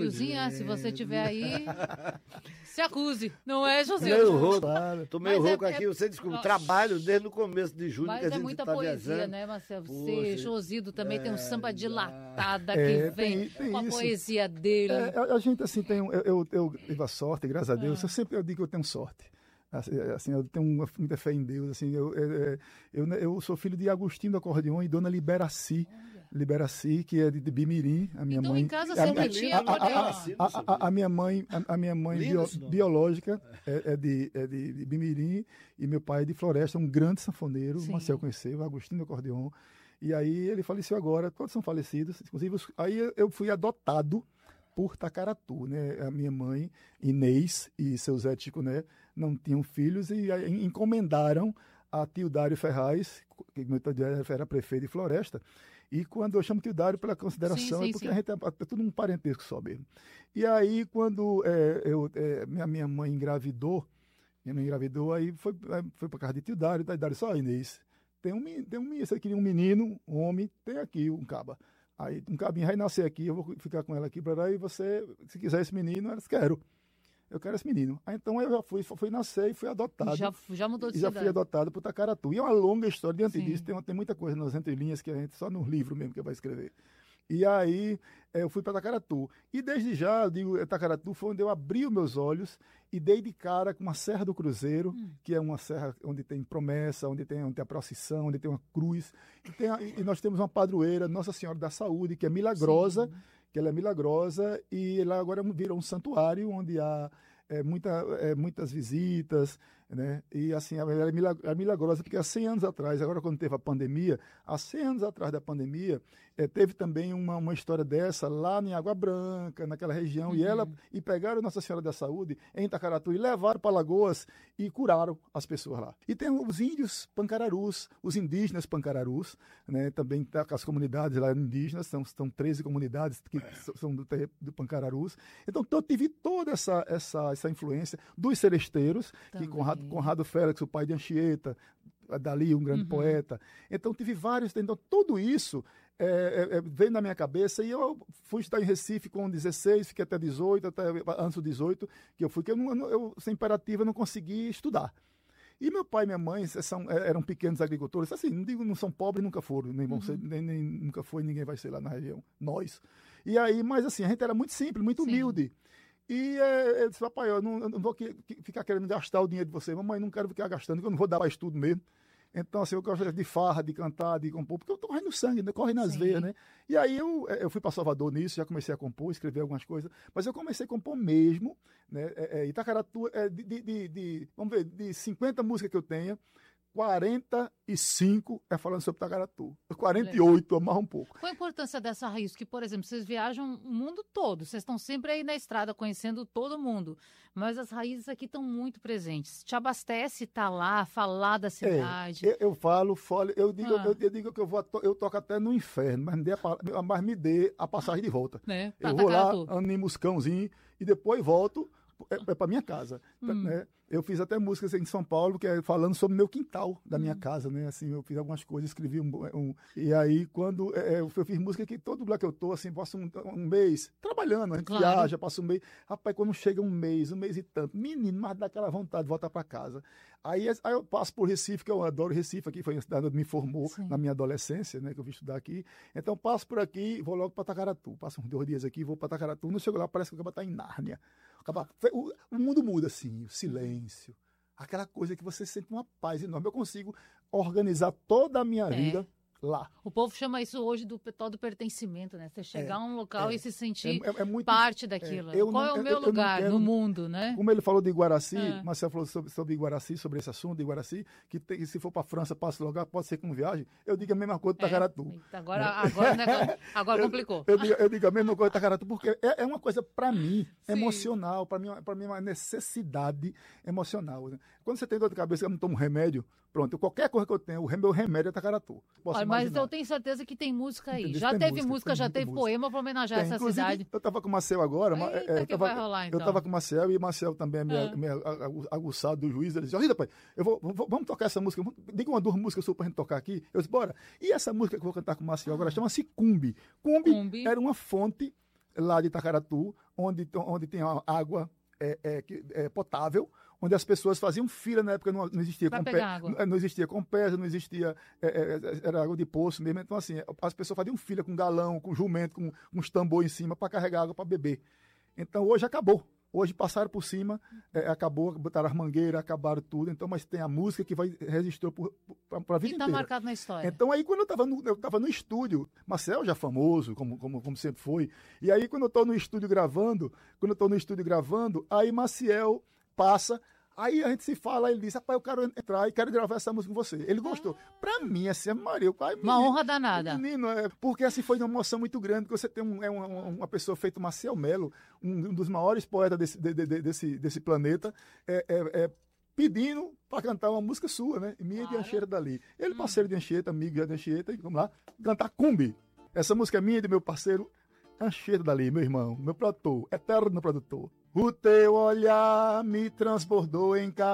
Bilzinha, se você tiver aí, se acuse. Não é, José? Meio rouco, claro. Tô meio Mas rouco aqui. Você descobriu, trabalho desde o começo de julho. Mas que a é gente muita tá poesia, viajando. né, Marcelo? Você, Poxa, Josido, também tem um samba dilatada É, que vem tem com a isso. poesia dele. A gente, assim, tem eu tive a sorte, graças a Deus. Eu digo que eu tenho sorte. Assim, eu tenho muita fé em Deus. Assim, eu sou filho de Agostinho do Acordeon e Dona Liberaci. Liberaci, que é de Bimirim, a minha Então, mãe. em casa sempre tinha acordeon. A minha mãe biológica é de Bimirim e meu pai é de Floresta, um grande sanfoneiro. Sim. O Marcel conheceu, o Agostinho do Acordeon. E aí ele faleceu agora, todos são falecidos. Inclusive, aí eu fui adotado por Tacaratu, né? A minha mãe, Inês, e seu Zé Tico, né, não tinham filhos e aí encomendaram a tio Dário Ferraz, que meu tio Dário era prefeito de Floresta. E quando eu chamo tio Dário pela consideração, Sim, porque sim. a gente é tudo um parentesco só mesmo. E aí, quando minha mãe engravidou, aí foi para casa de tio Dário, tá, Dário, só Inês, você queria um menino, um homem, tem aqui um caba. Aí um cabinho vai nascer aqui, eu vou ficar com ela aqui, e você, se quiser esse menino, elas quero. Eu quero esse menino. Aí, então eu já fui nascer e fui adotado. Já mudou de E já cidade. fui adotado por Tacaratu. E é uma longa história. Diante Sim. disso, tem muita coisa nas entrelinhas que a gente, só no livro mesmo que vai escrever. E aí eu fui para Tacaratu. E desde já, eu digo, Tacaratu foi onde eu abri os meus olhos e dei de cara com uma Serra do Cruzeiro, que é uma serra onde tem promessa, onde tem a procissão, onde tem uma cruz. E nós temos uma padroeira, Nossa Senhora da Saúde, que é milagrosa. Sim. Que ela é milagrosa, e lá agora virou um santuário onde há muitas visitas, né? E assim, ela é milagrosa, porque há 100 anos atrás, agora quando teve a pandemia, há 100 anos atrás da pandemia, teve também uma história dessa lá em Água Branca, naquela região, e pegaram Nossa Senhora da Saúde em Itacaratu e levaram para Lagoas e curaram as pessoas lá. E tem os índios pancararus, os indígenas pancararus, né? Também tá, as comunidades lá indígenas, são 13 comunidades que são do Pancararus. Então eu tive toda essa influência dos seresteiros, Também. que Conrado Félix, o pai de Anchieta, dali um grande poeta. Então tive vários, então tudo isso veio na minha cabeça, e eu fui estudar em Recife com 16, fiquei até 18, até antes dos 18, que eu fui, que eu sem imperativa não consegui estudar. E meu pai e minha mãe eram pequenos agricultores, assim, não são pobres, nunca foram, nem vão ser, nem nunca foi, ninguém vai ser lá na região, nós. E aí, mas assim, a gente era muito simples, muito humilde. E eu disse, papai, eu não vou ficar querendo gastar o dinheiro de você, mamãe, não quero ficar gastando, porque eu não vou dar para estudo mesmo. Então, assim, eu gosto de farra, de cantar, de compor, porque eu tô correndo sangue, né? Corre nas veias, né? E aí eu fui para Salvador nisso, já comecei a compor, escrever algumas coisas, mas eu comecei a compor mesmo, né? Itacaratu, vamos ver, de 50 músicas que eu tenho, 45 é falando sobre Tacaratu. 48, amarra um pouco. Qual a importância dessa raiz? Que, por exemplo, vocês viajam o mundo todo, vocês estão sempre aí na estrada conhecendo todo mundo, mas as raízes aqui estão muito presentes. Te abastece, tá lá, falar da cidade. Eu digo que eu toco até no inferno, mas me dê a passagem de volta. Né? Eu vou lá, ando em Muscãozinho e depois volto para minha casa, né? Eu fiz até músicas em São Paulo, que é falando sobre o meu quintal da minha casa, né? Assim, eu fiz algumas coisas, escrevi e aí quando eu fiz música que todo lugar que eu tô, assim, passo um mês trabalhando, a gente viaja, passa um mês, rapaz, quando chega um mês e tanto, menino, mas dá aquela vontade de voltar para casa. Aí eu passo por Recife, que eu adoro Recife, aqui foi a cidade onde me formou na minha adolescência, né? Que eu vim estudar aqui. Então passo por aqui e vou logo para Tacaratu. Passo uns 2 dias aqui, vou para Tacaratu, não chego lá, parece que eu vou estar em Nárnia. O mundo muda, assim, o silêncio, aquela coisa que você sente uma paz enorme. Eu consigo organizar toda a minha vida lá. O povo chama isso hoje do tal do pertencimento, né? Você chegar a um local e se sentir muito, parte daquilo. Qual é o meu lugar no mundo, né? Como ele falou de Iguaraci, Marcelo falou sobre Iguaraci, sobre esse assunto de Iguaraci, que se for para a França, passa lugar, pode ser com viagem. Eu digo a mesma coisa de Tacaratu. Agora complicou. Eu digo a mesma coisa de Tacaratu, porque é uma coisa, para mim, emocional, para mim é uma necessidade emocional. Né? Quando você tem dor de cabeça, eu não tomo remédio, pronto, qualquer coisa que eu tenho, o meu remédio é Tacaratu. Mas eu tenho certeza que tem música aí. Já teve música, já teve poema para homenagear essa cidade. Eu estava com o Marcel agora. Vai rolar, então. Eu estava com o Marcel, e o Marcel também é meio aguçado do juiz. Ele disse, olha, pai, vamos tocar essa música. Diga 2 músicas para a gente tocar aqui. Eu disse, bora. E essa música que eu vou cantar com o Marcel agora chama-se Cumbi. Cumbi era uma fonte lá de Itacaratu, onde tem água potável, onde as pessoas faziam fila na época, não existia não existia Compesa, não existia, era água de poço mesmo. Então, assim, as pessoas faziam fila com galão, com jumento, com uns tambor em cima para carregar água para beber. Então, hoje acabou. Hoje passaram por cima, acabou, botaram as mangueiras, acabaram tudo. Então, mas tem a música que vai resistir para a vida inteira. E está marcado na história. Então, aí, quando eu estava no estúdio, Marcel já famoso, como sempre foi. E aí, quando eu estou no estúdio gravando, aí Maciel passa. Aí a gente se fala, ele diz, rapaz, eu quero entrar e quero gravar essa música com você. Ele gostou. Pra mim, assim, Maria, uma honra danada. Menino, porque assim foi uma emoção muito grande, porque você tem uma pessoa feita Maciel Melo, um dos maiores poetas desse planeta, pedindo para cantar uma música sua, né? Minha de Anchieta dali. Ele, parceiro de Anchieta, amigo de Anchieta, e vamos lá, cantar Cumbi. Essa música é minha e do meu parceiro Anchieta dali, meu irmão, meu produtor, eterno produtor. O teu olhar me transbordou em